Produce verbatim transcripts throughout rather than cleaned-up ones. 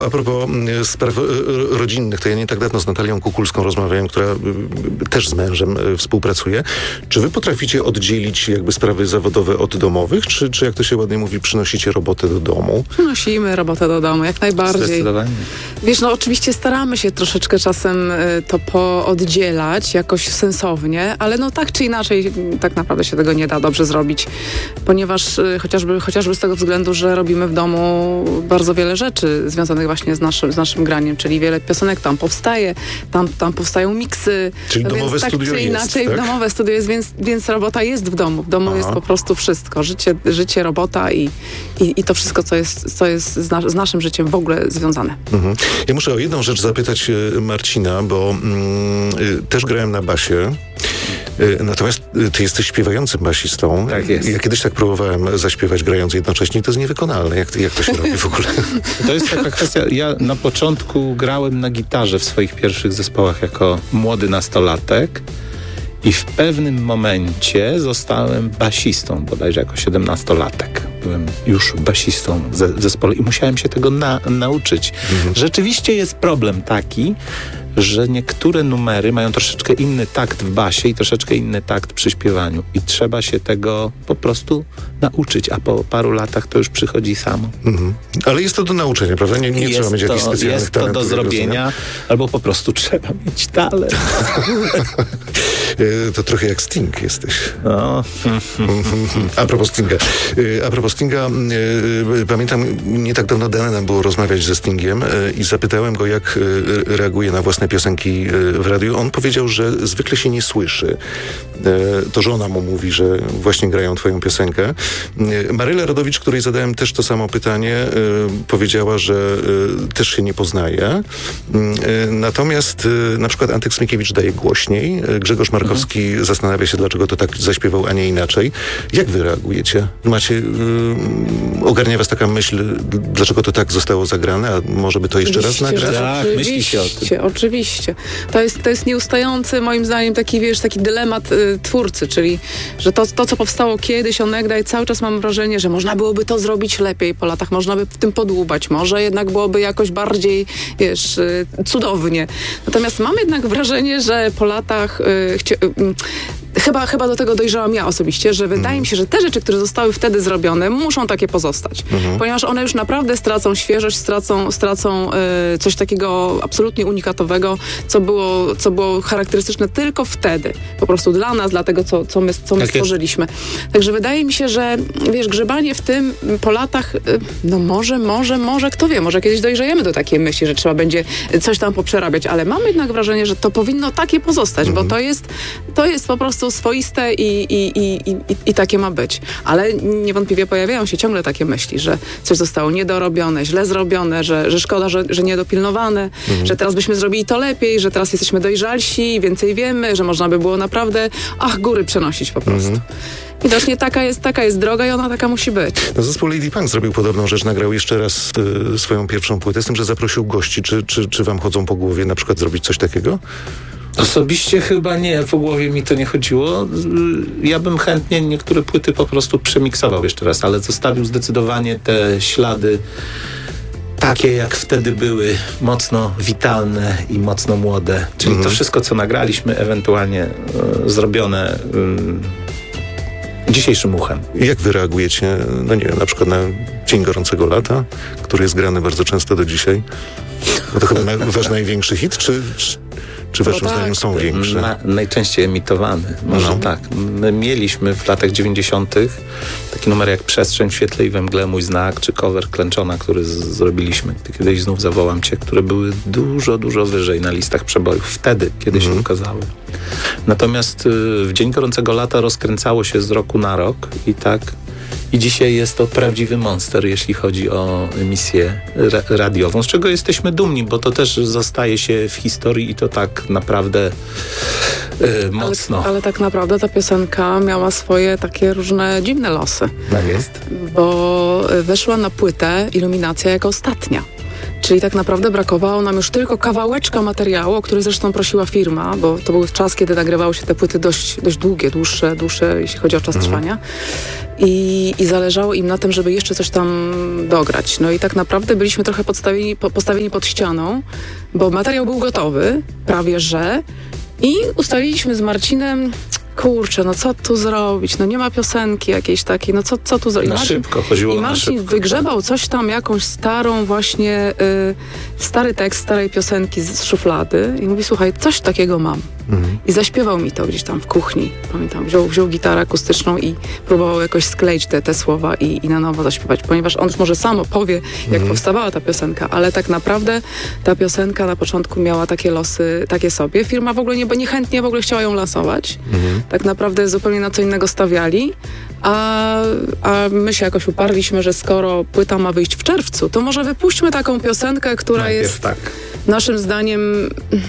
A propos spraw rodzinnych, to ja nie tak dawno z Natalią Kukulską rozmawiałem, która też z mężem współpracuje. Czy wy potraficie oddzielić jakby sprawy zawodowe od domowych, czy, czy jak to się ładnie mówi, przynosicie robotę do domu? Przynosimy robotę do domu, jak najbardziej. Zdecydowanie. Wiesz, no oczywiście staramy się troszeczkę czasem to pooddzielać jakoś sensownie, ale no tak czy inaczej tak naprawdę się tego nie da dobrze zrobić, ponieważ chociażby, chociażby z tego względu, że robimy w domu bardzo wiele rzeczy związanych właśnie z naszym, z naszym graniem, czyli wiele piosenek tam powstaje, tam, tam powstają miksy. Czyli no domowe więc, studio tak czy inaczej jest, tak? domowe studio jest, więc, więc robota jest w domu. W domu Aha. jest po prostu wszystko. Życie, życie robota i, i, i to wszystko, co jest, co jest z, na, z naszym życiem w ogóle związane. Mhm. Ja muszę o jedną rzecz zapytać Marcina, bo mm, y, też grałem na basie. Natomiast ty jesteś śpiewającym basistą. Tak jest. Ja kiedyś tak próbowałem zaśpiewać grając jednocześnie. To jest niewykonalne. Jak, jak to się robi w ogóle? To jest taka kwestia. Ja na początku grałem na gitarze w swoich pierwszych zespołach jako młody nastolatek i w pewnym momencie zostałem basistą, bodajże jako siedemnastolatek. Byłem już basistą w zespole i musiałem się tego na, nauczyć. Mhm. Rzeczywiście jest problem taki, że niektóre numery mają troszeczkę inny takt w basie i troszeczkę inny takt przy śpiewaniu. I trzeba się tego po prostu nauczyć, a po paru latach to już przychodzi samo. Mhm. Ale jest to do nauczenia, prawda? Nie, nie trzeba mieć jakichś specjalnych Jest to talentów, do zrobienia, rozumiem. Albo po prostu trzeba mieć talent. To trochę jak Sting jesteś. No. A propos Stinga. A propos Stinga, pamiętam, nie tak dawno dane nam było rozmawiać ze Stingiem i zapytałem go, jak reaguje na własne piosenki w radiu. On powiedział, że zwykle się nie słyszy. To żona mu mówi, że właśnie grają twoją piosenkę. Maryla Rodowicz, której zadałem też to samo pytanie, powiedziała, że też się nie poznaje. Natomiast na przykład Antek Smykiewicz daje głośniej. Grzegorz Markowski mhm. zastanawia się, dlaczego to tak zaśpiewał, a nie inaczej. Jak wy reagujecie? Macie, yy, ogarnia was taka myśl, dlaczego to tak zostało zagrane, a może by to jeszcze oczywiście, raz nagrać? Tak, myśli się o tym. Oczywiście. To jest, to jest nieustający, moim zdaniem, taki, wiesz, taki dylemat y, twórcy, czyli, że to, to, co powstało kiedyś, onegdaj, cały czas mam wrażenie, że można byłoby to zrobić lepiej po latach, można by w tym podłubać, może jednak byłoby jakoś bardziej, wiesz, y, cudownie. Natomiast mam jednak wrażenie, że po latach y, chci- y, Chyba, chyba do tego dojrzałam ja osobiście, że wydaje mhm. mi się, że te rzeczy, które zostały wtedy zrobione, muszą takie pozostać. Mhm. Ponieważ one już naprawdę stracą świeżość, stracą, stracą y, coś takiego absolutnie unikatowego, co było, co było charakterystyczne tylko wtedy. Po prostu dla nas, dla tego, co, co my, co my tak stworzyliśmy. Jest. Także wydaje mi się, że wiesz, grzebanie w tym po latach, y, no może, może, może, kto wie, może kiedyś dojrzejemy do takiej myśli, że trzeba będzie coś tam poprzerabiać, ale mam jednak wrażenie, że to powinno takie pozostać, mhm. bo to jest, to jest po prostu swoiste i, i, i, i, i takie ma być. Ale niewątpliwie pojawiają się ciągle takie myśli, że coś zostało niedorobione, źle zrobione, że, że szkoda, że, że niedopilnowane, mhm. że teraz byśmy zrobili to lepiej, że teraz jesteśmy dojrzalsi, więcej wiemy, że można by było naprawdę ach, góry przenosić po prostu. Mhm. Widocznie taka jest, taka jest droga i ona taka musi być. No, zespół Lady Punk zrobił podobną rzecz, nagrał jeszcze raz y, swoją pierwszą płytę, z tym, że zaprosił gości. Czy, czy, czy wam chodzą po głowie na przykład zrobić coś takiego? Osobiście chyba nie, po głowie mi to nie chodziło. Ja bym chętnie niektóre płyty po prostu przemiksował jeszcze raz, ale zostawił zdecydowanie te ślady takie, jak wtedy były, mocno witalne i mocno młode. Czyli mhm. to wszystko, co nagraliśmy, ewentualnie e, zrobione e, dzisiejszym uchem. Jak wy reagujecie, no nie wiem, na przykład na Dzień Gorącego Lata, który jest grany bardzo często do dzisiaj? Bo to chyba na, wasz największy hit, czy... czy... Czy waszym tak, zdaniem są większe? Na, najczęściej emitowany. Może no. tak. My mieliśmy w latach dziewięćdziesiątych taki numer jak Przestrzeń w świetle i we mgle, Mój znak, czy cover Klęczona, który z, zrobiliśmy. Ty kiedyś znów zawołam cię, które były dużo, dużo wyżej na listach przebojów. Wtedy, kiedy mm. się ukazały. Natomiast y, w Dzień Gorącego Lata rozkręcało się z roku na rok i tak i dzisiaj jest to prawdziwy monster, jeśli chodzi o emisję ra- radiową, z czego jesteśmy dumni, bo to też zostaje się w historii i to tak naprawdę yy, mocno. Ale, ale tak naprawdę ta piosenka miała swoje takie różne dziwne losy. Tak jest. Bo weszła na płytę Iluminacja jako ostatnia. Czyli tak naprawdę brakowało nam już tylko kawałeczka materiału, o który zresztą prosiła firma, bo to był czas, kiedy nagrywały się te płyty dość, dość długie, dłuższe, dłuższe, jeśli chodzi o czas mhm. trwania. I, I zależało im na tym, żeby jeszcze coś tam dograć. No i tak naprawdę byliśmy trochę podstawieni, po, postawieni pod ścianą, bo materiał był gotowy, prawie że. I ustaliliśmy z Marcinem, kurczę, no co tu zrobić? No nie ma piosenki jakiejś takiej, no co, co tu zrobić? Na Marcin, szybko, chodziło I na Marcin szybko. wygrzebał coś tam, jakąś starą właśnie, y, stary tekst starej piosenki z, z szuflady i mówi, słuchaj, coś takiego mam. Mhm. I zaśpiewał mi to gdzieś tam w kuchni. Pamiętam, wziął, wziął gitarę akustyczną i próbował jakoś skleić te, te słowa i, i na nowo zaśpiewać, ponieważ on może sam opowie, jak mhm. powstawała ta piosenka, ale tak naprawdę ta piosenka na początku miała takie losy, takie sobie. Firma w ogóle nie, niechętnie w ogóle chciała ją lansować. Mhm. Tak naprawdę zupełnie na co innego stawiali, a, a my się jakoś uparliśmy, że skoro płyta ma wyjść w czerwcu, to może wypuśćmy taką piosenkę, która Najpierw jest tak. naszym zdaniem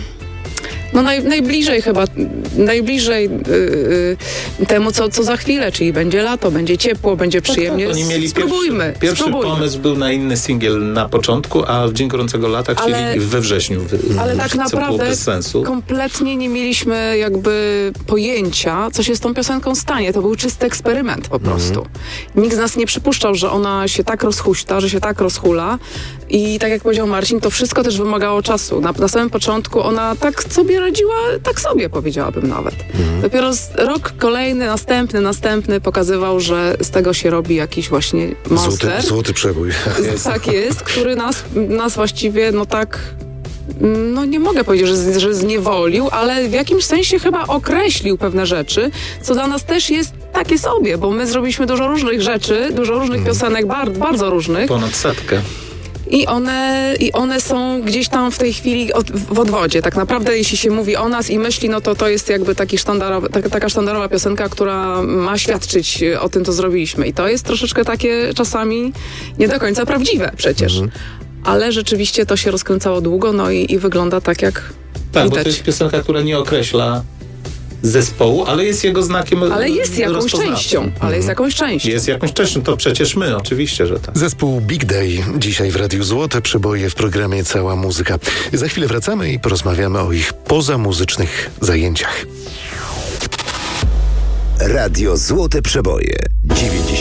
no naj, najbliżej chyba, najbliżej yy, yy, temu, co, co za chwilę, czyli będzie lato, będzie ciepło, będzie przyjemnie. Tak, tak, oni mieli spróbujmy. Pierwszy, pierwszy spróbujmy. pomysł był na inny singiel na początku, a w Dzień Gorącego Lata chcieli ale, we wrześniu. Ale tak naprawdę bez sensu. kompletnie nie mieliśmy jakby pojęcia, co się z tą piosenką stanie. To był czysty eksperyment po prostu. Mm. Nikt z nas nie przypuszczał, że ona się tak rozhuśta, że się tak rozhula i tak jak powiedział Marcin, to wszystko też wymagało czasu. Na, na samym początku ona tak sobie radziła, tak sobie powiedziałabym nawet. Mhm. Dopiero z, rok kolejny, następny, następny pokazywał, że z tego się robi jakiś właśnie monster. Złoty, złoty przebój. Tak jest, który nas, nas właściwie no tak, no nie mogę powiedzieć, że, że zniewolił, ale w jakimś sensie chyba określił pewne rzeczy, co dla nas też jest takie sobie, bo my zrobiliśmy dużo różnych rzeczy, dużo różnych mhm. piosenek, bar, bardzo różnych. Ponad setkę. I one, I one są gdzieś tam w tej chwili od, w odwodzie. Tak naprawdę, jeśli się mówi o nas i myśli, no to to jest jakby taki sztandarowy, tak, taka sztandarowa piosenka, która ma świadczyć o tym, co zrobiliśmy. I to jest troszeczkę takie czasami nie do końca prawdziwe przecież. Mhm. Ale rzeczywiście to się rozkręcało długo, no i, i wygląda tak, jak tak, widać. Bo to jest piosenka, która nie określa zespołu, ale jest jego znakiem. Ale jest jakąś częścią. Ale jest jakąś częścią. Jest jakąś częścią, to przecież my, oczywiście, że tak. Zespół Big Day dzisiaj w Radiu Złote Przeboje w programie Cała Muzyka. Za chwilę wracamy i porozmawiamy o ich pozamuzycznych zajęciach. Radio Złote Przeboje dziewięćdziesiąt